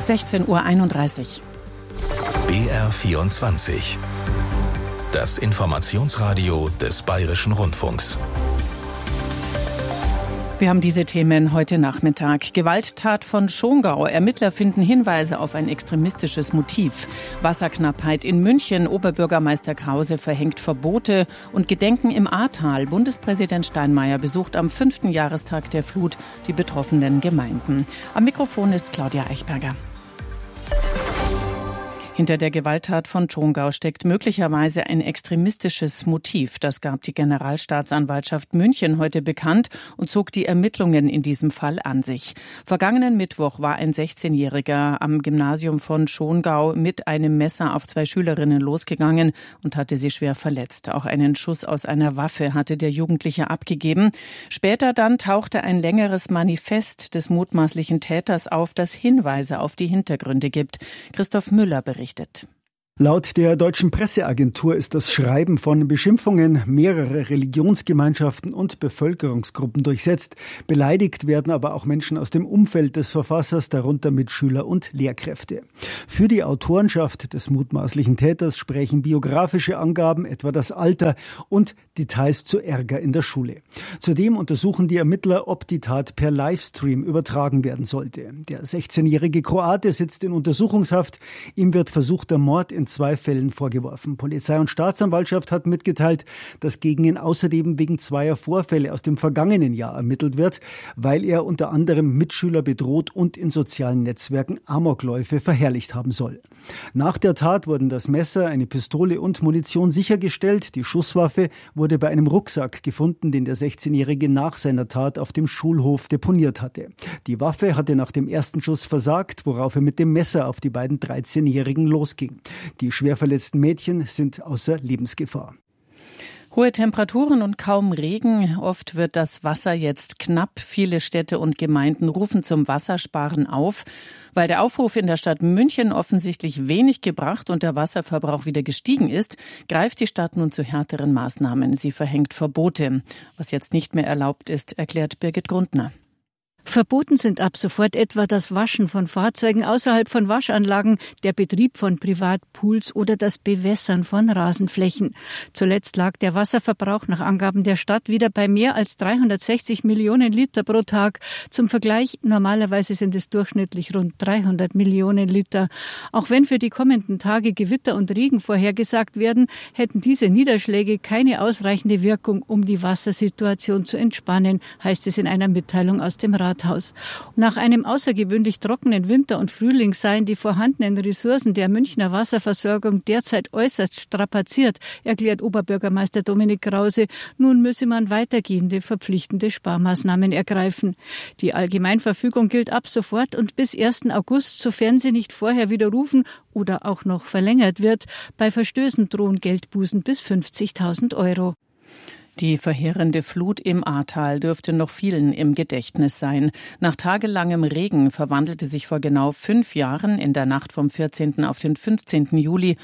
16:31 Uhr. BR24. Das Informationsradio des Bayerischen Rundfunks. Wir haben diese Themen heute Nachmittag. Gewalttat von Schongau. Ermittler finden Hinweise auf ein extremistisches Motiv. Wasserknappheit in München. Oberbürgermeister Krause verhängt Verbote. Und Gedenken im Ahrtal. Bundespräsident Steinmeier besucht am 5. Jahrestag der Flut die betroffenen Gemeinden. Am Mikrofon ist Claudia Eichberger. Hinter der Gewalttat von Schongau steckt möglicherweise ein extremistisches Motiv. Das gab die Generalstaatsanwaltschaft München heute bekannt und zog die Ermittlungen in diesem Fall an sich. Vergangenen Mittwoch war ein 16-Jähriger am Gymnasium von Schongau mit einem Messer auf 2 Schülerinnen losgegangen und hatte sie schwer verletzt. Auch einen Schuss aus einer Waffe hatte der Jugendliche abgegeben. Später dann tauchte ein längeres Manifest des mutmaßlichen Täters auf, das Hinweise auf die Hintergründe gibt. Christoph Müller berichtet. Laut der deutschen Presseagentur ist das Schreiben von Beschimpfungen mehrerer Religionsgemeinschaften und Bevölkerungsgruppen durchsetzt. Beleidigt werden aber auch Menschen aus dem Umfeld des Verfassers, darunter Mitschüler und Lehrkräfte. Für die Autorenschaft des mutmaßlichen Täters sprechen biografische Angaben, etwa das Alter und Details zu Ärger in der Schule. Zudem untersuchen die Ermittler, ob die Tat per Livestream übertragen werden sollte. Der 16-jährige Kroate sitzt in Untersuchungshaft. Ihm wird versuchter Mord in 2 Fällen vorgeworfen. Polizei und Staatsanwaltschaft hat mitgeteilt, dass gegen ihn außerdem wegen 2 Vorfälle aus dem vergangenen Jahr ermittelt wird, weil er unter anderem Mitschüler bedroht und in sozialen Netzwerken Amokläufe verherrlicht haben soll. Nach der Tat wurden das Messer, eine Pistole und Munition sichergestellt. Die Schusswaffe wurde bei einem Rucksack gefunden, den der 16-Jährige nach seiner Tat auf dem Schulhof deponiert hatte. Die Waffe hatte nach dem ersten Schuss versagt, worauf er mit dem Messer auf die beiden 13-Jährigen losging. Die schwer verletzten Mädchen sind außer Lebensgefahr. Hohe Temperaturen und kaum Regen. Oft wird das Wasser jetzt knapp. Viele Städte und Gemeinden rufen zum Wassersparen auf. Weil der Aufruf in der Stadt München offensichtlich wenig gebracht und der Wasserverbrauch wieder gestiegen ist, greift die Stadt nun zu härteren Maßnahmen. Sie verhängt Verbote. Was jetzt nicht mehr erlaubt ist, erklärt Birgit Grundner. Verboten sind ab sofort etwa das Waschen von Fahrzeugen außerhalb von Waschanlagen, der Betrieb von Privatpools oder das Bewässern von Rasenflächen. Zuletzt lag der Wasserverbrauch nach Angaben der Stadt wieder bei mehr als 360 Millionen Liter pro Tag. Zum Vergleich, normalerweise sind es durchschnittlich rund 300 Millionen Liter. Auch wenn für die kommenden Tage Gewitter und Regen vorhergesagt werden, hätten diese Niederschläge keine ausreichende Wirkung, um die Wassersituation zu entspannen, heißt es in einer Mitteilung aus dem Rathaus. Nach einem außergewöhnlich trockenen Winter und Frühling seien die vorhandenen Ressourcen der Münchner Wasserversorgung derzeit äußerst strapaziert, erklärt Oberbürgermeister Dominik Krause. Nun müsse man weitergehende, verpflichtende Sparmaßnahmen ergreifen. Die Allgemeinverfügung gilt ab sofort und bis 1. August, sofern sie nicht vorher widerrufen oder auch noch verlängert wird. Bei Verstößen drohen Geldbußen bis 50.000 Euro. Die verheerende Flut im Ahrtal dürfte noch vielen im Gedächtnis sein. Nach tagelangem Regen verwandelte sich vor genau 5 Jahren in der Nacht vom 14. auf den 15. Juli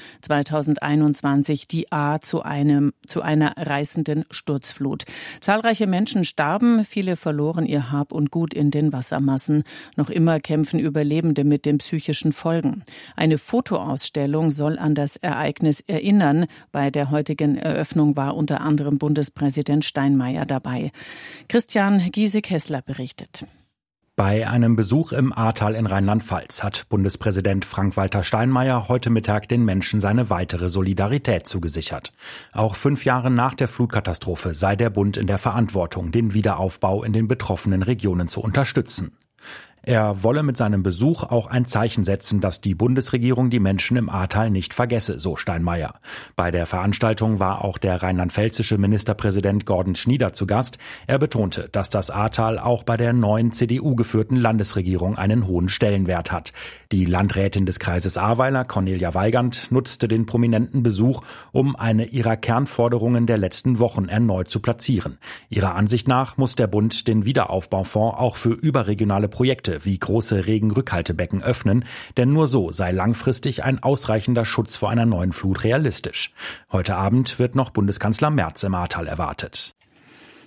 2021 die Ahr zu einer reißenden Sturzflut. Zahlreiche Menschen starben, viele verloren ihr Hab und Gut in den Wassermassen. Noch immer kämpfen Überlebende mit den psychischen Folgen. Eine Fotoausstellung soll an das Ereignis erinnern. Bei der heutigen Eröffnung war unter anderem Bundespräsident Steinmeier dabei. Christian Giese-Kessler berichtet. Bei einem Besuch im Ahrtal in Rheinland-Pfalz hat Bundespräsident Frank-Walter Steinmeier heute Mittag den Menschen seine weitere Solidarität zugesichert. Auch 5 Jahre nach der Flutkatastrophe sei der Bund in der Verantwortung, den Wiederaufbau in den betroffenen Regionen zu unterstützen. Er wolle mit seinem Besuch auch ein Zeichen setzen, dass die Bundesregierung die Menschen im Ahrtal nicht vergesse, so Steinmeier. Bei der Veranstaltung war auch der rheinland-pfälzische Ministerpräsident Gordon Schnieder zu Gast. Er betonte, dass das Ahrtal auch bei der neuen CDU-geführten Landesregierung einen hohen Stellenwert hat. Die Landrätin des Kreises Ahrweiler, Cornelia Weigand, nutzte den prominenten Besuch, um eine ihrer Kernforderungen der letzten Wochen erneut zu platzieren. Ihrer Ansicht nach muss der Bund den Wiederaufbaufonds auch für überregionale Projekte wie große Regenrückhaltebecken öffnen, denn nur so sei langfristig ein ausreichender Schutz vor einer neuen Flut realistisch. Heute Abend wird noch Bundeskanzler Merz im Ahrtal erwartet.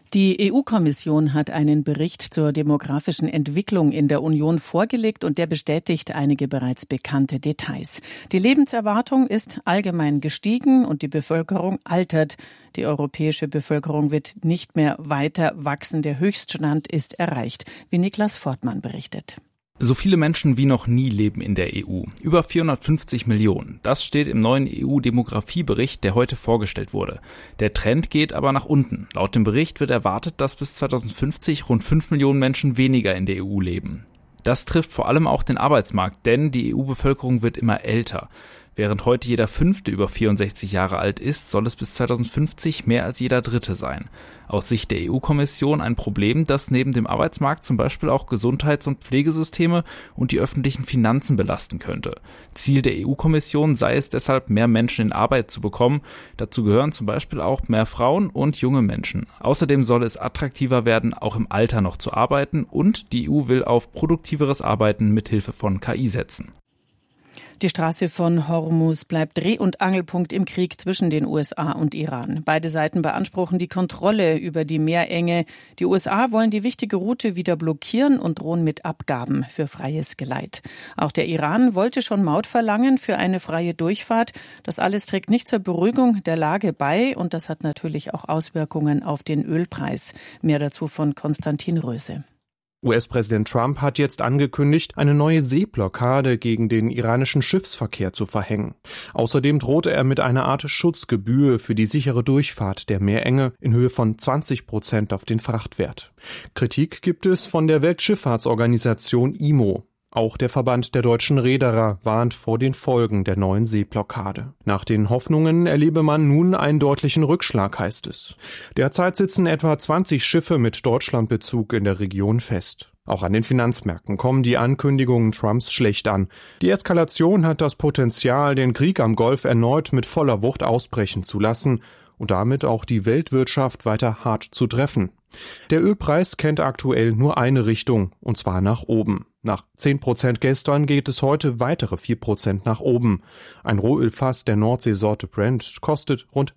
Die EU-Kommission hat einen Bericht zur demografischen Entwicklung in der Union vorgelegt und der bestätigt einige bereits bekannte Details. Die Lebenserwartung ist allgemein gestiegen und die Bevölkerung altert. Die europäische Bevölkerung wird nicht mehr weiter wachsen. Der Höchststand ist erreicht, wie Niklas Fortmann berichtet. So viele Menschen wie noch nie leben in der EU. Über 450 Millionen. Das steht im neuen EU-Demografiebericht, der heute vorgestellt wurde. Der Trend geht aber nach unten. Laut dem Bericht wird erwartet, dass bis 2050 rund 5 Millionen Menschen weniger in der EU leben. Das trifft vor allem auch den Arbeitsmarkt, denn die EU-Bevölkerung wird immer älter. Während heute jeder Fünfte über 64 Jahre alt ist, soll es bis 2050 mehr als jeder Dritte sein. Aus Sicht der EU-Kommission ein Problem, das neben dem Arbeitsmarkt zum Beispiel auch Gesundheits- und Pflegesysteme und die öffentlichen Finanzen belasten könnte. Ziel der EU-Kommission sei es deshalb, mehr Menschen in Arbeit zu bekommen. Dazu gehören zum Beispiel auch mehr Frauen und junge Menschen. Außerdem soll es attraktiver werden, auch im Alter noch zu arbeiten, und die EU will auf produktiveres Arbeiten mithilfe von KI setzen. Die Straße von Hormuz bleibt Dreh- und Angelpunkt im Krieg zwischen den USA und Iran. Beide Seiten beanspruchen die Kontrolle über die Meerenge. Die USA wollen die wichtige Route wieder blockieren und drohen mit Abgaben für freies Geleit. Auch der Iran wollte schon Maut verlangen für eine freie Durchfahrt. Das alles trägt nicht zur Beruhigung der Lage bei und das hat natürlich auch Auswirkungen auf den Ölpreis. Mehr dazu von Konstantin Röse. US-Präsident Trump hat jetzt angekündigt, eine neue Seeblockade gegen den iranischen Schiffsverkehr zu verhängen. Außerdem drohte er mit einer Art Schutzgebühr für die sichere Durchfahrt der Meerenge in Höhe von 20% auf den Frachtwert. Kritik gibt es von der Weltschifffahrtsorganisation IMO. Auch der Verband der deutschen Reederer warnt vor den Folgen der neuen Seeblockade. Nach den Hoffnungen erlebe man nun einen deutlichen Rückschlag, heißt es. Derzeit sitzen etwa 20 Schiffe mit Deutschlandbezug in der Region fest. Auch an den Finanzmärkten kommen die Ankündigungen Trumps schlecht an. Die Eskalation hat das Potenzial, den Krieg am Golf erneut mit voller Wucht ausbrechen zu lassen und damit auch die Weltwirtschaft weiter hart zu treffen. Der Ölpreis kennt aktuell nur eine Richtung, und zwar nach oben. Nach 10% gestern geht es heute weitere 4% nach oben. Ein Rohölfass der Nordseesorte Brent kostet rund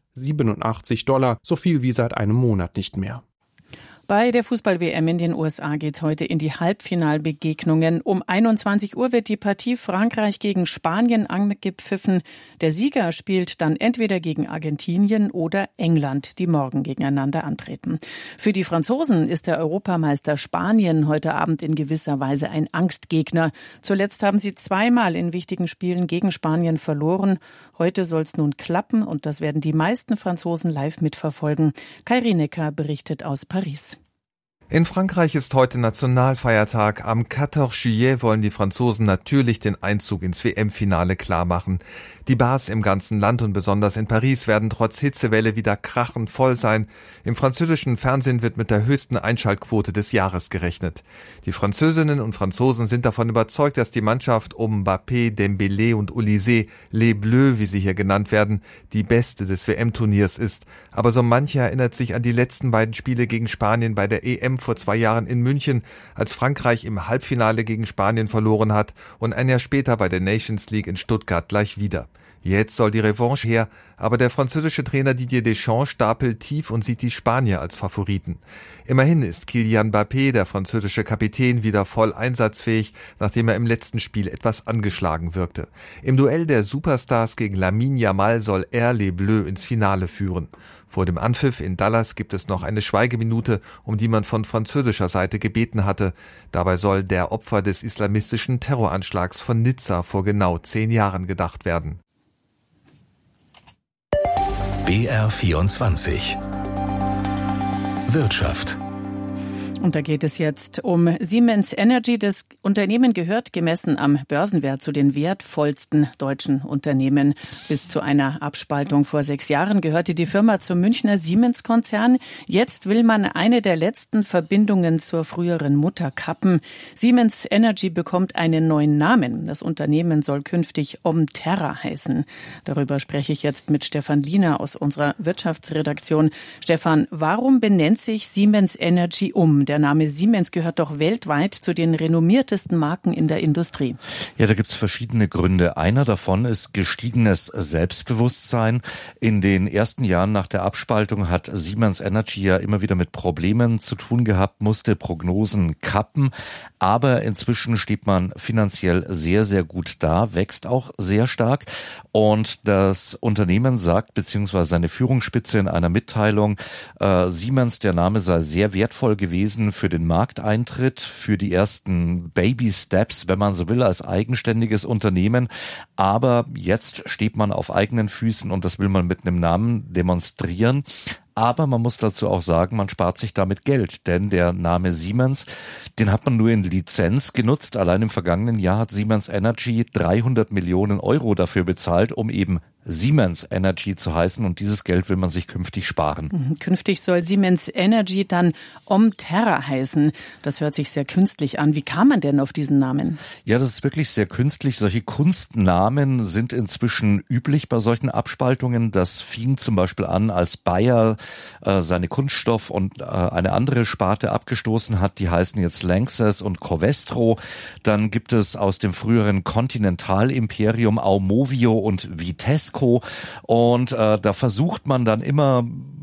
$87, so viel wie seit einem Monat nicht mehr. Bei der Fußball-WM in den USA geht's heute in die Halbfinalbegegnungen. Um 21 Uhr wird die Partie Frankreich gegen Spanien angepfiffen. Der Sieger spielt dann entweder gegen Argentinien oder England, die morgen gegeneinander antreten. Für die Franzosen ist der Europameister Spanien heute Abend in gewisser Weise ein Angstgegner. Zuletzt haben sie zweimal in wichtigen Spielen gegen Spanien verloren. Heute soll's nun klappen und das werden die meisten Franzosen live mitverfolgen. Kai Rienecker berichtet aus Paris. In Frankreich ist heute Nationalfeiertag. Am 14 Juillet wollen die Franzosen natürlich den Einzug ins WM-Finale klarmachen. Die Bars im ganzen Land und besonders in Paris werden trotz Hitzewelle wieder krachend voll sein. Im französischen Fernsehen wird mit der höchsten Einschaltquote des Jahres gerechnet. Die Französinnen und Franzosen sind davon überzeugt, dass die Mannschaft um Mbappé, Dembélé und Olysée, les Bleus, wie sie hier genannt werden, die beste des WM-Turniers ist. Aber so mancher erinnert sich an die letzten beiden Spiele gegen Spanien bei der EM vor 2 Jahren in München, als Frankreich im Halbfinale gegen Spanien verloren hat und ein Jahr später bei der Nations League in Stuttgart gleich wieder. Jetzt soll die Revanche her, aber der französische Trainer Didier Deschamps stapelt tief und sieht die Spanier als Favoriten. Immerhin ist Kylian Mbappé, der französische Kapitän, wieder voll einsatzfähig, nachdem er im letzten Spiel etwas angeschlagen wirkte. Im Duell der Superstars gegen Lamine Yamal soll er les Bleus ins Finale führen. Vor dem Anpfiff in Dallas gibt es noch eine Schweigeminute, um die man von französischer Seite gebeten hatte. Dabei soll der Opfer des islamistischen Terroranschlags von Nizza vor genau 10 Jahren gedacht werden. BR24 Wirtschaft. Und da geht es jetzt um Siemens Energy. Das Unternehmen gehört gemessen am Börsenwert zu den wertvollsten deutschen Unternehmen. Bis zu einer Abspaltung vor 6 Jahren gehörte die Firma zum Münchner Siemens-Konzern. Jetzt will man eine der letzten Verbindungen zur früheren Mutter kappen. Siemens Energy bekommt einen neuen Namen. Das Unternehmen soll künftig Omterra heißen. Darüber spreche ich jetzt mit Stefan Liener aus unserer Wirtschaftsredaktion. Stefan, warum benennt sich Siemens Energy um? Der Name Siemens gehört doch weltweit zu den renommiertesten Marken in der Industrie. Ja, da gibt's verschiedene Gründe. Einer davon ist gestiegenes Selbstbewusstsein. In den ersten Jahren nach der Abspaltung hat Siemens Energy ja immer wieder mit Problemen zu tun gehabt, musste Prognosen kappen. Aber inzwischen steht man finanziell sehr, sehr gut da, wächst auch sehr stark. Und das Unternehmen sagt, beziehungsweise seine Führungsspitze in einer Mitteilung, Siemens, der Name sei sehr wertvoll gewesen für den Markteintritt, für die ersten Baby-Steps, wenn man so will, als eigenständiges Unternehmen. Aber jetzt steht man auf eigenen Füßen und das will man mit einem Namen demonstrieren. Aber man muss dazu auch sagen, man spart sich damit Geld, denn der Name Siemens, den hat man nur in Lizenz genutzt. Allein im vergangenen Jahr hat Siemens Energy 300 Millionen Euro dafür bezahlt, um eben Siemens Energy zu heißen, und dieses Geld will man sich künftig sparen. Künftig soll Siemens Energy dann Omterra heißen. Das hört sich sehr künstlich an. Wie kam man denn auf diesen Namen? Ja, das ist wirklich sehr künstlich. Solche Kunstnamen sind inzwischen üblich bei solchen Abspaltungen. Das fing zum Beispiel an, als Bayer seine Kunststoff- und eine andere Sparte abgestoßen hat. Die heißen jetzt Lanxess und Covestro. Dann gibt es aus dem früheren Continental-Imperium Aumovio und Vitesco. Und da versucht man dann immer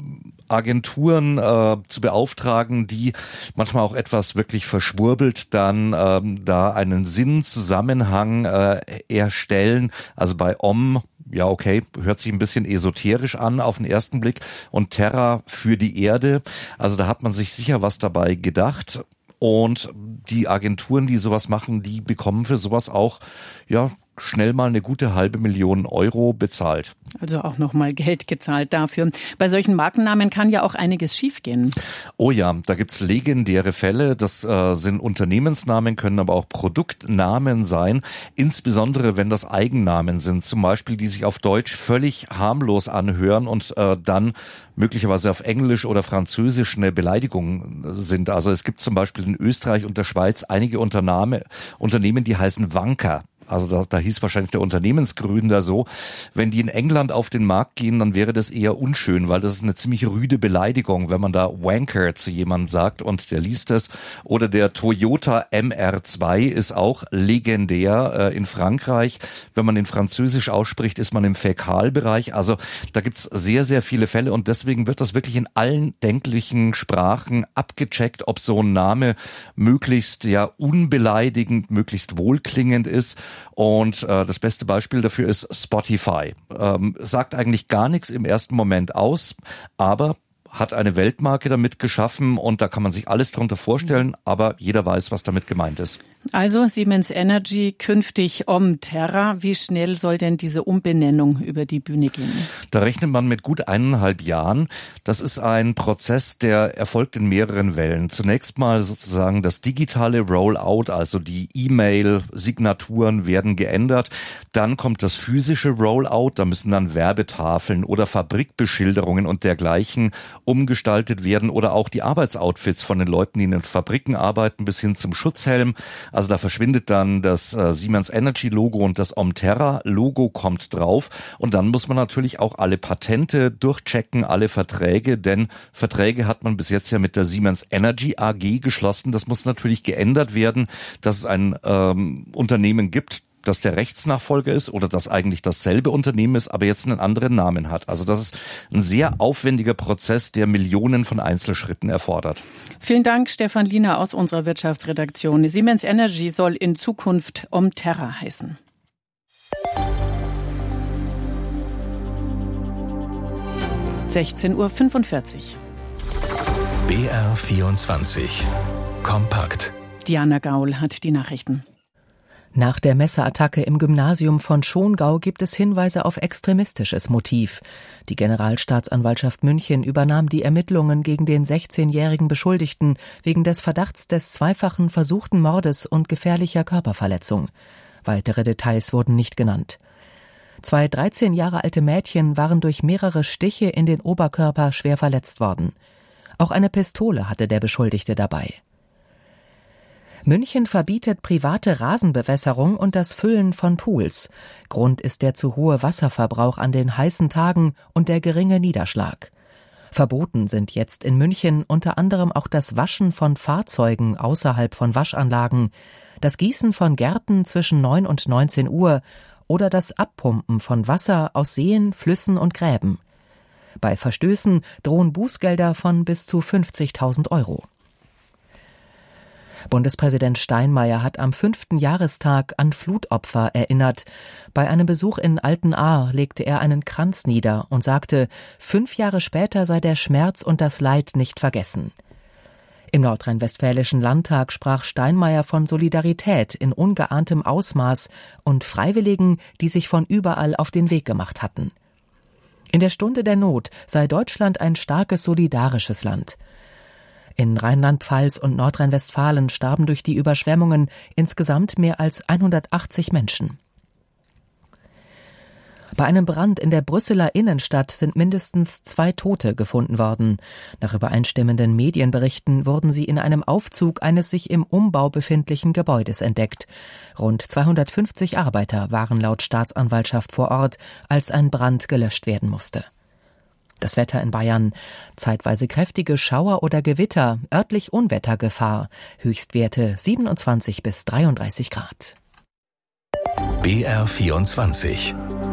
Agenturen zu beauftragen, die manchmal auch etwas wirklich verschwurbelt dann da einen Sinnzusammenhang erstellen. Also bei ja, okay, hört sich ein bisschen esoterisch an auf den ersten Blick. Und Terra für die Erde. Also da hat man sich sicher was dabei gedacht. Und die Agenturen, die sowas machen, die bekommen für sowas auch, ja, schnell mal eine gute 500.000 Euro bezahlt. Also auch nochmal Geld gezahlt dafür. Bei solchen Markennamen kann ja auch einiges schiefgehen. Oh ja, da gibt's legendäre Fälle. Das sind Unternehmensnamen, können aber auch Produktnamen sein. Insbesondere, wenn das Eigennamen sind. Zum Beispiel, die sich auf Deutsch völlig harmlos anhören und dann möglicherweise auf Englisch oder Französisch eine Beleidigung sind. Also es gibt zum Beispiel in Österreich und der Schweiz einige Unternehmen, die heißen Wanker. Also da hieß wahrscheinlich der Unternehmensgründer so. Wenn die in England auf den Markt gehen, dann wäre das eher unschön, weil das ist eine ziemlich rüde Beleidigung, wenn man da Wanker zu jemandem sagt und der liest es. Oder der Toyota MR2 ist auch legendär in Frankreich. Wenn man in Französisch ausspricht, ist man im Fäkalbereich. Also da gibt's sehr, sehr viele Fälle und deswegen wird das wirklich in allen denklichen Sprachen abgecheckt, ob so ein Name möglichst ja unbeleidigend, möglichst wohlklingend ist. Und das beste Beispiel dafür ist Spotify. Sagt eigentlich gar nichts im ersten Moment aus, aber hat eine Weltmarke damit geschaffen und da kann man sich alles drunter vorstellen, aber jeder weiß, was damit gemeint ist. Also Siemens Energy, künftig Omterra. Wie schnell soll denn diese Umbenennung über die Bühne gehen? Da rechnet man mit gut 1,5 Jahren. Das ist ein Prozess, der erfolgt in mehreren Wellen. Zunächst mal sozusagen das digitale Rollout, also die E-Mail-Signaturen werden geändert. Dann kommt das physische Rollout, da müssen dann Werbetafeln oder Fabrikbeschilderungen und dergleichen umgestaltet werden oder auch die Arbeitsoutfits von den Leuten, die in den Fabriken arbeiten, bis hin zum Schutzhelm. Also da verschwindet dann das Siemens Energy Logo und das Omterra Logo kommt drauf. Und dann muss man natürlich auch alle Patente durchchecken, alle Verträge, denn Verträge hat man bis jetzt ja mit der Siemens Energy AG geschlossen. Das muss natürlich geändert werden, dass es ein Unternehmen gibt, dass der Rechtsnachfolger ist oder dass eigentlich dasselbe Unternehmen ist, aber jetzt einen anderen Namen hat. Also das ist ein sehr aufwendiger Prozess, der Millionen von Einzelschritten erfordert. Vielen Dank, Stefan Liener aus unserer Wirtschaftsredaktion. Siemens Energy soll in Zukunft Omterra heißen. (16:45 Uhr). BR24 Kompakt. Diana Gaul hat die Nachrichten. Nach der Messerattacke im Gymnasium von Schongau gibt es Hinweise auf extremistisches Motiv. Die Generalstaatsanwaltschaft München übernahm die Ermittlungen gegen den 16-jährigen Beschuldigten wegen des Verdachts des zweifachen versuchten Mordes und gefährlicher Körperverletzung. Weitere Details wurden nicht genannt. 2 13 Jahre alte Mädchen waren durch mehrere Stiche in den Oberkörper schwer verletzt worden. Auch eine Pistole hatte der Beschuldigte dabei. München verbietet private Rasenbewässerung und das Füllen von Pools. Grund ist der zu hohe Wasserverbrauch an den heißen Tagen und der geringe Niederschlag. Verboten sind jetzt in München unter anderem auch das Waschen von Fahrzeugen außerhalb von Waschanlagen, das Gießen von Gärten zwischen 9 und 19 Uhr oder das Abpumpen von Wasser aus Seen, Flüssen und Gräben. Bei Verstößen drohen Bußgelder von bis zu 50.000 Euro. Bundespräsident Steinmeier hat am 5. Jahrestag an Flutopfer erinnert. Bei einem Besuch in Altenahr legte er einen Kranz nieder und sagte, 5 Jahre später sei der Schmerz und das Leid nicht vergessen. Im Nordrhein-Westfälischen Landtag sprach Steinmeier von Solidarität in ungeahntem Ausmaß und Freiwilligen, die sich von überall auf den Weg gemacht hatten. In der Stunde der Not sei Deutschland ein starkes, solidarisches Land. In Rheinland-Pfalz und Nordrhein-Westfalen starben durch die Überschwemmungen insgesamt mehr als 180 Menschen. Bei einem Brand in der Brüsseler Innenstadt sind mindestens 2 Tote gefunden worden. Nach übereinstimmenden Medienberichten wurden sie in einem Aufzug eines sich im Umbau befindlichen Gebäudes entdeckt. Rund 250 Arbeiter waren laut Staatsanwaltschaft vor Ort, als ein Brand gelöscht werden musste. Das Wetter in Bayern. Zeitweise kräftige Schauer oder Gewitter, örtlich Unwettergefahr. Höchstwerte 27 bis 33 Grad. BR24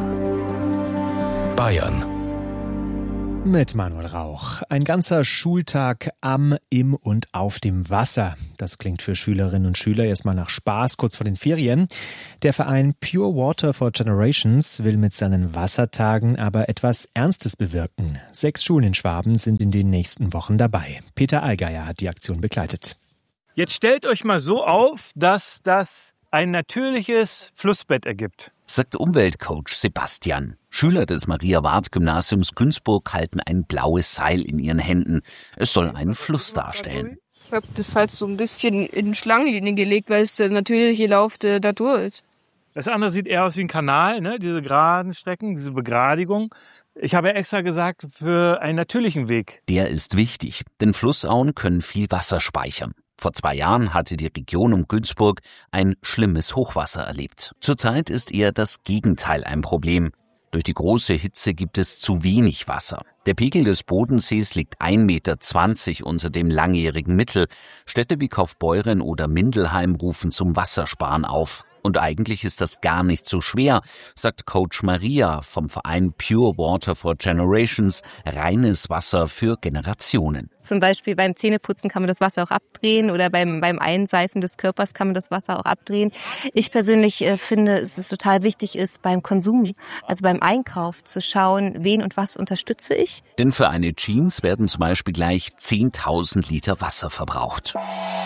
Bayern. Mit Manuel Rauch. Ein ganzer Schultag am, im und auf dem Wasser. Das klingt für Schülerinnen und Schüler erstmal nach Spaß kurz vor den Ferien. Der Verein Pure Water for Generations will mit seinen Wassertagen aber etwas Ernstes bewirken. 6 Schulen in Schwaben sind in den nächsten Wochen dabei. Peter Allgeier hat die Aktion begleitet. Jetzt stellt euch mal so auf, dass das ein natürliches Flussbett ergibt, sagt Umweltcoach Sebastian. Schüler des Maria-Ward-Gymnasiums Günzburg halten ein blaues Seil in ihren Händen. Es soll einen Fluss darstellen. Ich habe das halt so ein bisschen in Schlangenlinien gelegt, weil es der natürliche Lauf der Natur ist. Das andere sieht eher aus wie ein Kanal, ne? Diese geraden Strecken, diese Begradigung. Ich habe extra gesagt, für einen natürlichen Weg. Der ist wichtig, denn Flussauen können viel Wasser speichern. Vor 2 Jahren hatte die Region um Günzburg ein schlimmes Hochwasser erlebt. Zurzeit ist eher das Gegenteil ein Problem. Durch die große Hitze gibt es zu wenig Wasser. Der Pegel des Bodensees liegt 1,20 Meter unter dem langjährigen Mittel. Städte wie Kaufbeuren oder Mindelheim rufen zum Wassersparen auf. Und eigentlich ist das gar nicht so schwer, sagt Coach Maria vom Verein Pure Water for Generations, reines Wasser für Generationen. Zum Beispiel beim Zähneputzen kann man das Wasser auch abdrehen oder beim Einseifen des Körpers kann man das Wasser auch abdrehen. Ich persönlich finde, dass es total wichtig ist, beim Konsum, also beim Einkauf, zu schauen, wen und was unterstütze ich. Denn für eine Jeans werden zum Beispiel gleich 10.000 Liter Wasser verbraucht.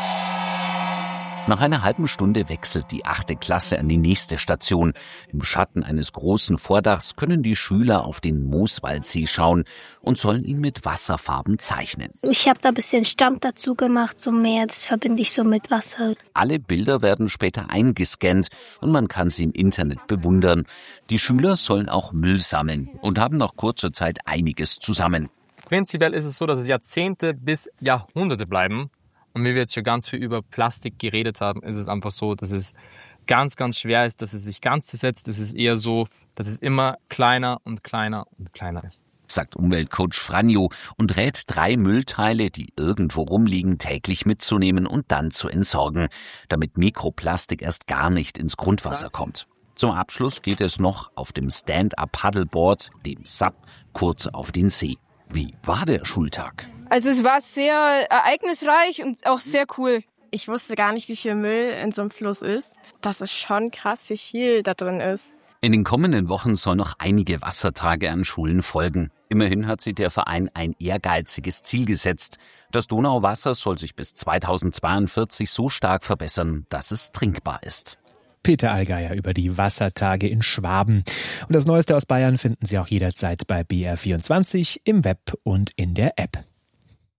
Nach einer halben Stunde wechselt die 8. Klasse an die nächste Station. Im Schatten eines großen Vordachs können die Schüler auf den Mooswaldsee schauen und sollen ihn mit Wasserfarben zeichnen. Ich habe da ein bisschen Stamm dazu gemacht, so mehr, das verbinde ich so mit Wasser. Alle Bilder werden später eingescannt und man kann sie im Internet bewundern. Die Schüler sollen auch Müll sammeln und haben nach kurzer Zeit einiges zusammen. Prinzipiell ist es so, dass es Jahrzehnte bis Jahrhunderte bleiben. Und wie wir jetzt schon ganz viel über Plastik geredet haben, ist es einfach so, dass es ganz, ganz schwer ist, dass es sich ganz zersetzt. Es ist eher so, dass es immer kleiner und kleiner und kleiner ist. Sagt Umweltcoach Franjo und rät 3 Müllteile, die irgendwo rumliegen, täglich mitzunehmen und dann zu entsorgen, damit Mikroplastik erst gar nicht ins Grundwasser kommt. Zum Abschluss geht es noch auf dem Stand-Up-Paddleboard, dem SUP, kurz auf den See. Wie war der Schultag? Also es war sehr ereignisreich und auch sehr cool. Ich wusste gar nicht, wie viel Müll in so einem Fluss ist. Das ist schon krass, wie viel da drin ist. In den kommenden Wochen sollen noch einige Wassertage an Schulen folgen. Immerhin hat sich der Verein ein ehrgeiziges Ziel gesetzt. Das Donauwasser soll sich bis 2042 so stark verbessern, dass es trinkbar ist. Peter Allgeier über die Wassertage in Schwaben. Und das Neueste aus Bayern finden Sie auch jederzeit bei BR24 im Web und in der App.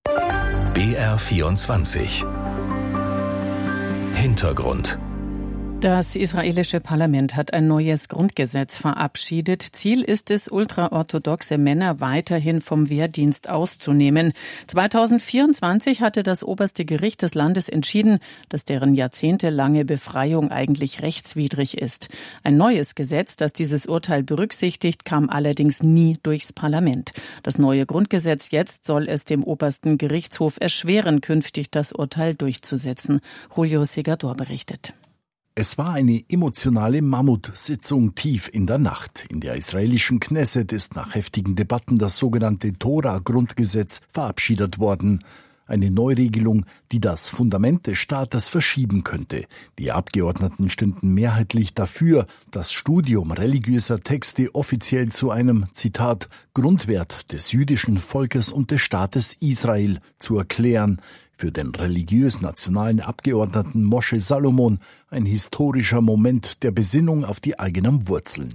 BR24 Hintergrund. Das israelische Parlament hat ein neues Grundgesetz verabschiedet. Ziel ist es, ultraorthodoxe Männer weiterhin vom Wehrdienst auszunehmen. 2024 hatte das oberste Gericht des Landes entschieden, dass deren jahrzehntelange Befreiung eigentlich rechtswidrig ist. Ein neues Gesetz, das dieses Urteil berücksichtigt, kam allerdings nie durchs Parlament. Das neue Grundgesetz jetzt soll es dem obersten Gerichtshof erschweren, künftig das Urteil durchzusetzen. Julio Segador berichtet. Es war eine emotionale Mammutsitzung tief in der Nacht. In der israelischen Knesset ist nach heftigen Debatten das sogenannte Tora-Grundgesetz verabschiedet worden. Eine Neuregelung, die das Fundament des Staates verschieben könnte. Die Abgeordneten stimmten mehrheitlich dafür, das Studium religiöser Texte offiziell zu einem, Zitat, Grundwert des jüdischen Volkes und des Staates Israel zu erklären. Für den religiös-nationalen Abgeordneten Moshe Salomon ein historischer Moment der Besinnung auf die eigenen Wurzeln.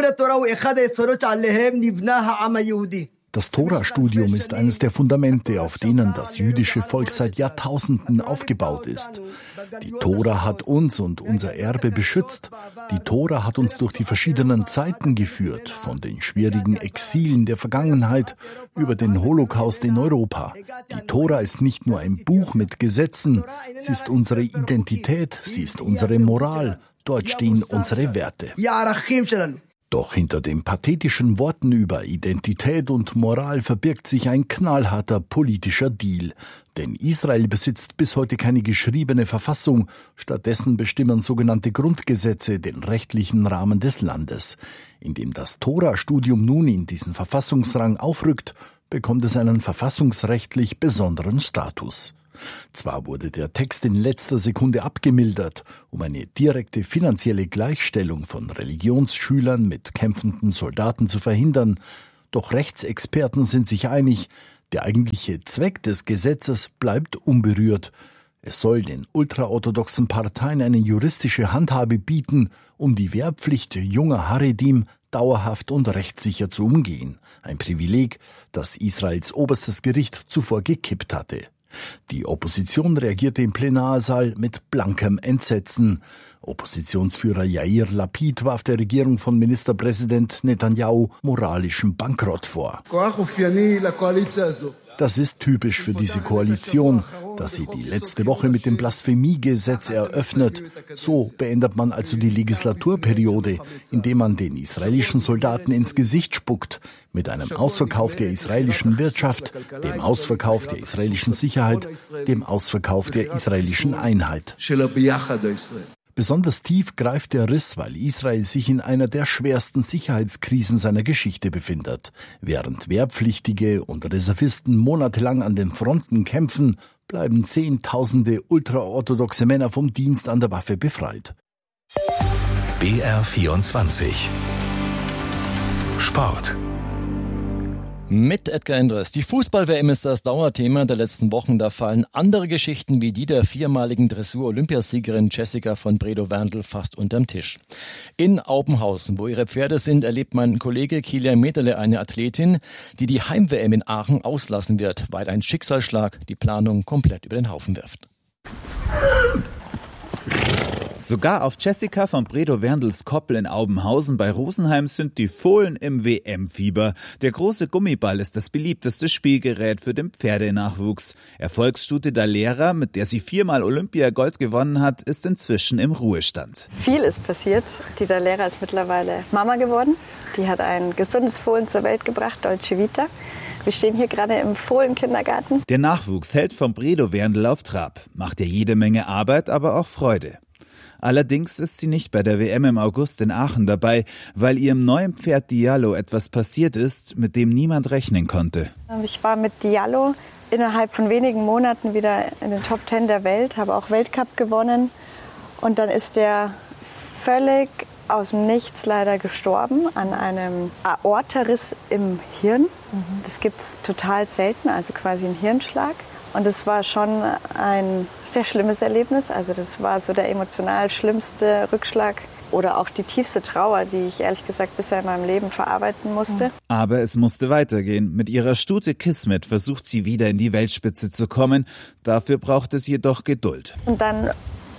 Das Tora-Studium ist eines der Fundamente, auf denen das jüdische Volk seit Jahrtausenden aufgebaut ist. Die Tora hat uns und unser Erbe beschützt. Die Tora hat uns durch die verschiedenen Zeiten geführt, von den schwierigen Exilen der Vergangenheit über den Holocaust in Europa. Die Tora ist nicht nur ein Buch mit Gesetzen, sie ist unsere Identität, sie ist unsere Moral. Dort stehen unsere Werte. Doch hinter den pathetischen Worten über Identität und Moral verbirgt sich ein knallharter politischer Deal. Denn Israel besitzt bis heute keine geschriebene Verfassung. Stattdessen bestimmen sogenannte Grundgesetze den rechtlichen Rahmen des Landes. Indem das Tora-Studium nun in diesen Verfassungsrang aufrückt, bekommt es einen verfassungsrechtlich besonderen Status. Zwar wurde der Text in letzter Sekunde abgemildert, um eine direkte finanzielle Gleichstellung von Religionsschülern mit kämpfenden Soldaten zu verhindern, doch Rechtsexperten sind sich einig, der eigentliche Zweck des Gesetzes bleibt unberührt. Es soll den ultraorthodoxen Parteien eine juristische Handhabe bieten, um die Wehrpflicht junger Haredim dauerhaft und rechtssicher zu umgehen. Ein Privileg, das Israels oberstes Gericht zuvor gekippt hatte. Die Opposition reagierte im Plenarsaal mit blankem Entsetzen. Oppositionsführer Yair Lapid warf der Regierung von Ministerpräsident Netanyahu moralischen Bankrott vor. Das ist typisch für diese Koalition, dass sie die letzte Woche mit dem Blasphemiegesetz eröffnet. So beendet man also die Legislaturperiode, indem man den israelischen Soldaten ins Gesicht spuckt, mit einem Ausverkauf der israelischen Wirtschaft, dem Ausverkauf der israelischen Sicherheit, dem Ausverkauf der israelischen Einheit. Besonders tief greift der Riss, weil Israel sich in einer der schwersten Sicherheitskrisen seiner Geschichte befindet. Während Wehrpflichtige und Reservisten monatelang an den Fronten kämpfen, bleiben Zehntausende ultraorthodoxe Männer vom Dienst an der Waffe befreit. BR24 Sport. Mit Edgar Endres. Die Fußball-WM ist das Dauerthema der letzten Wochen. Da fallen andere Geschichten wie die der viermaligen Dressur-Olympiasiegerin Jessica von Bredow-Werndl fast unterm Tisch. In Aubenhausen, wo ihre Pferde sind, erlebt mein Kollege Kilian Mederle eine Athletin, die die Heim-WM in Aachen auslassen wird, weil ein Schicksalsschlag die Planung komplett über den Haufen wirft. Sogar auf Jessica von Bredow-Werndls Koppel in Aubenhausen bei Rosenheim sind die Fohlen im WM-Fieber. Der große Gummiball ist das beliebteste Spielgerät für den Pferdenachwuchs. Erfolgsstute Dalera, mit der sie 4-mal Olympiagold gewonnen hat, ist inzwischen im Ruhestand. Viel ist passiert. Die Dalera ist mittlerweile Mama geworden. Die hat ein gesundes Fohlen zur Welt gebracht, Dolce Vita. Wir stehen hier gerade im Fohlenkindergarten. Der Nachwuchs hält von Bredow-Werndl auf Trab. Macht ihr jede Menge Arbeit, aber auch Freude. Allerdings ist sie nicht bei der WM im August in Aachen dabei, weil ihrem neuen Pferd Diallo etwas passiert ist, mit dem niemand rechnen konnte. Ich war mit Diallo innerhalb von wenigen Monaten wieder in den Top 10 der Welt, habe auch Weltcup gewonnen. Und dann ist der völlig aus dem Nichts leider gestorben an einem Aortariss im Hirn. Das gibt es total selten, also quasi ein Hirnschlag. Und es war schon ein sehr schlimmes Erlebnis. Also das war so der emotional schlimmste Rückschlag oder auch die tiefste Trauer, die ich ehrlich gesagt bisher in meinem Leben verarbeiten musste. Aber es musste weitergehen. Mit ihrer Stute Kismet versucht sie wieder in die Weltspitze zu kommen. Dafür braucht es jedoch Geduld. Und dann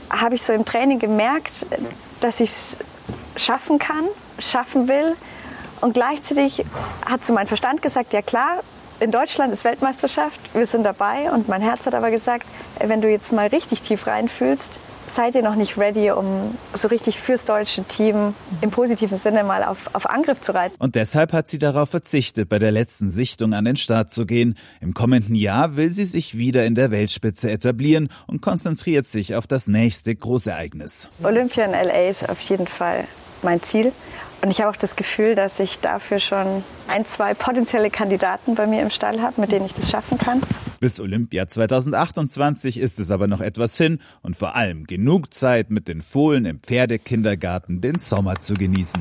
habe ich so im Training gemerkt, dass ich es schaffen will. Und gleichzeitig hat so mein Verstand gesagt, ja klar, in Deutschland ist Weltmeisterschaft, wir sind dabei. Und mein Herz hat aber gesagt, wenn du jetzt mal richtig tief reinfühlst, seid ihr noch nicht ready, um so richtig fürs deutsche Team im positiven Sinne mal auf Angriff zu reiten. Und deshalb hat sie darauf verzichtet, bei der letzten Sichtung an den Start zu gehen. Im kommenden Jahr will sie sich wieder in der Weltspitze etablieren und konzentriert sich auf das nächste Großereignis. Olympia in LA ist auf jeden Fall mein Ziel. Und ich habe auch das Gefühl, dass ich dafür schon 1-2 potenzielle Kandidaten bei mir im Stall habe, mit denen ich das schaffen kann. Bis Olympia 2028 ist es aber noch etwas hin und vor allem genug Zeit, mit den Fohlen im Pferdekindergarten den Sommer zu genießen.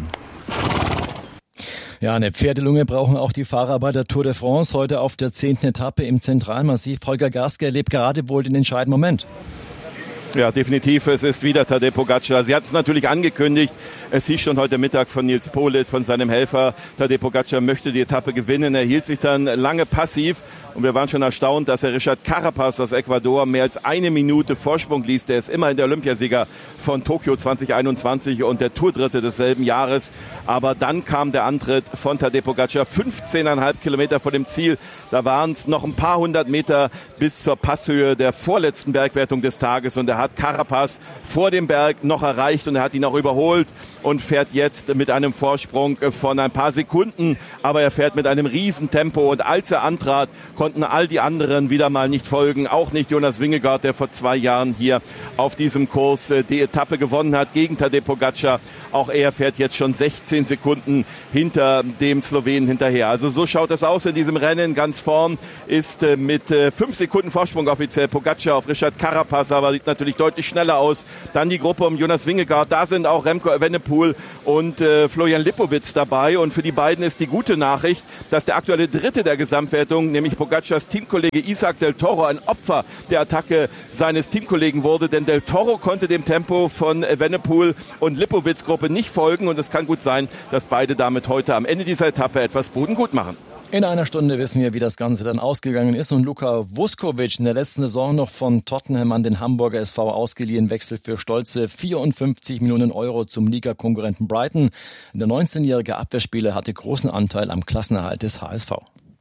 Ja, eine Pferdelunge brauchen auch die Fahrer bei der Tour de France. Heute auf der 10. Etappe im Zentralmassiv. Holger Gaske erlebt gerade wohl den entscheidenden Moment. Ja, definitiv. Es ist wieder Tadej Pogačar. Sie hat es natürlich angekündigt. Es hieß schon heute Mittag von Nils Politt, von seinem Helfer, Tadej Pogačar möchte die Etappe gewinnen. Er hielt sich dann lange passiv. Und wir waren schon erstaunt, dass er Richard Carapaz aus Ecuador mehr als 1 Minute Vorsprung ließ. Der ist immerhin der Olympiasieger von Tokio 2021 und der Tourdritte desselben Jahres. Aber dann kam der Antritt von Tadej Pogačar 15,5 Kilometer vor dem Ziel. Da waren es noch ein paar 100 Meter bis zur Passhöhe der vorletzten Bergwertung des Tages. Und er hat Carapaz vor dem Berg noch erreicht und er hat ihn auch überholt und fährt jetzt mit einem Vorsprung von ein paar Sekunden. Aber er fährt mit einem Riesentempo und als er antrat, konnten all die anderen wieder mal nicht folgen. Auch nicht Jonas Vingegaard, der vor 2 Jahren hier auf diesem Kurs die Etappe gewonnen hat gegen Tadej Pogačar. Auch er fährt jetzt schon 16 Sekunden hinter dem Slowenen hinterher. Also so schaut es aus in diesem Rennen. Ganz vorn ist mit 5 Sekunden Vorsprung offiziell Pogačar auf Richard Carapaz, aber sieht natürlich deutlich schneller aus. Dann die Gruppe um Jonas Vingegaard. Da sind auch Remco Evenepoel und Florian Lipowitz dabei. Und für die beiden ist die gute Nachricht, dass der aktuelle Dritte der Gesamtwertung, nämlich Pogačars Teamkollege Isaac Del Toro, ein Opfer der Attacke seines Teamkollegen wurde. Denn Del Toro konnte dem Tempo von Evenepoel und Lipowitz Gruppe nicht folgen. Und es kann gut sein, dass beide damit heute am Ende dieser Etappe etwas Boden gut machen. In einer Stunde wissen wir, wie das Ganze dann ausgegangen ist. Und Luka Vuskovic, in der letzten Saison noch von Tottenham an den Hamburger SV ausgeliehen, wechselt für stolze 54 Millionen Euro zum Ligakonkurrenten Brighton. Der 19-jährige Abwehrspieler hatte großen Anteil am Klassenerhalt des HSV.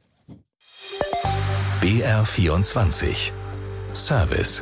BR24 Service.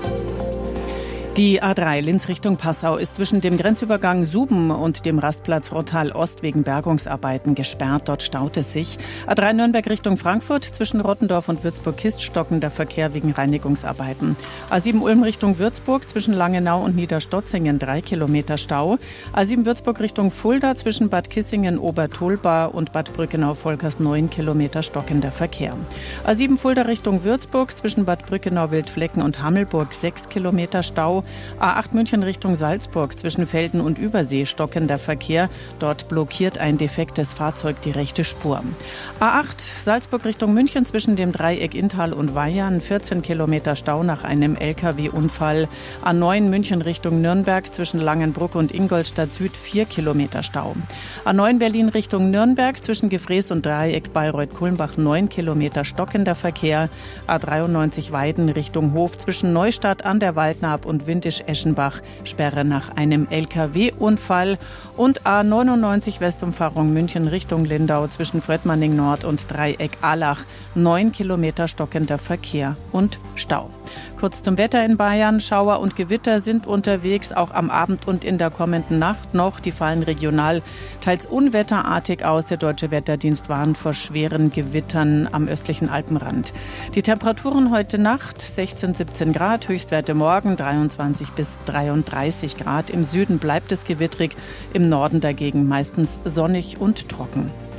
Die A3 Linz Richtung Passau ist zwischen dem Grenzübergang Suben und dem Rastplatz Rottal Ost wegen Bergungsarbeiten gesperrt. Dort staut es sich. A3 Nürnberg Richtung Frankfurt zwischen Rottendorf und Würzburg-Kist stockender Verkehr wegen Reinigungsarbeiten. A7 Ulm Richtung Würzburg zwischen Langenau und Niederstotzingen 3 Kilometer Stau. A7 Würzburg Richtung Fulda zwischen Bad Kissingen, Obertolba und Bad Brückenau-Volkers 9 Kilometer stockender Verkehr. A7 Fulda Richtung Würzburg zwischen Bad Brückenau-Wildflecken und Hammelburg 6 Kilometer Stau. A8 München Richtung Salzburg zwischen Felden und Übersee stockender Verkehr. Dort blockiert ein defektes Fahrzeug die rechte Spur. A8 Salzburg Richtung München zwischen dem Dreieck Inntal und Weihern 14 Kilometer Stau nach einem LKW-Unfall. A9 München Richtung Nürnberg zwischen Langenbruck und Ingolstadt Süd 4 Kilometer Stau. A9 Berlin Richtung Nürnberg zwischen Gefrees und Dreieck Bayreuth-Kulmbach 9 Kilometer stockender Verkehr. A93 Weiden Richtung Hof zwischen Neustadt an der Waldnaab und Windisch-Eschenbach, Sperre nach einem LKW-Unfall. Und A99 Westumfahrung München Richtung Lindau zwischen Fröttmanning Nord und Dreieck Allach, 9 Kilometer stockender Verkehr und Stau. Kurz zum Wetter in Bayern. Schauer und Gewitter sind unterwegs, auch am Abend und in der kommenden Nacht noch. Die fallen regional teils unwetterartig aus. Der Deutsche Wetterdienst warnt vor schweren Gewittern am östlichen Alpenrand. Die Temperaturen heute Nacht 16, 17 Grad, Höchstwerte morgen 23 bis 33 Grad. Im Süden bleibt es gewittrig, im Norden dagegen meistens sonnig und trocken.